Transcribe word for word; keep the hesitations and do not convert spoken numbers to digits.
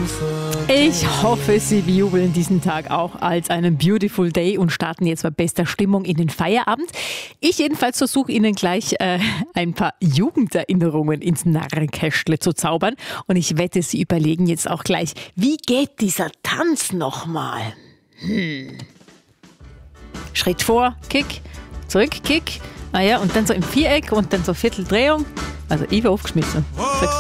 Ich hoffe, Sie bejubeln diesen Tag auch als einen Beautiful Day und starten jetzt bei bester Stimmung in den Feierabend. Ich jedenfalls versuche Ihnen gleich äh, ein paar Jugenderinnerungen ins Narrenkästle zu zaubern. Und ich wette, Sie überlegen jetzt auch gleich, wie geht dieser Tanz nochmal? Hm. Schritt vor, Kick, zurück, Kick. Ah ja, und dann so im Viereck und dann so Vierteldrehung. Also ich war aufgeschmissen.